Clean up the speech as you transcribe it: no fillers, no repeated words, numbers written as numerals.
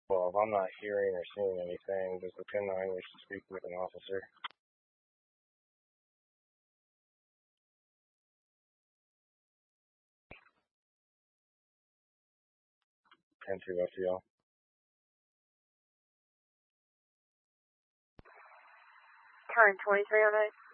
Well, if I'm not hearing or seeing anything, does the 10-9 wish to speak with an officer? 10-2 FTL. Turn 2309.